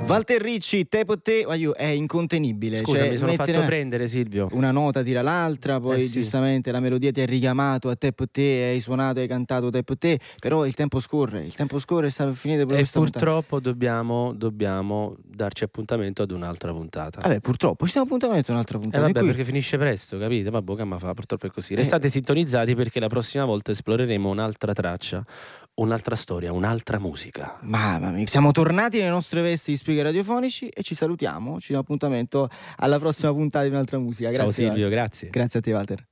Walter Ricci, te per te, è incontenibile. Scusa, mi sono fatto prendere, Silvio. Una nota tira l'altra, poi sì. giustamente la melodia ti ha richiamato a te per te, hai suonato, hai cantato te per te, però il tempo scorre, sta per finire pure questa purtroppo dobbiamo darci appuntamento ad un'altra puntata. Vabbè, purtroppo ci diamo appuntamento ad un'altra puntata. Perché finisce presto, capite? Vabbè, che ma fa, purtroppo è così. Restate sintonizzati perché la prossima volta esploreremo un'altra traccia, un'altra storia, un'altra musica. Mamma mia, siamo tornati nelle nostre vesti di speaker radiofonici e ci salutiamo, ci diamo appuntamento alla prossima puntata di un'altra musica. Grazie, Ciao Silvio, Walter. grazie. Grazie a te, Walter.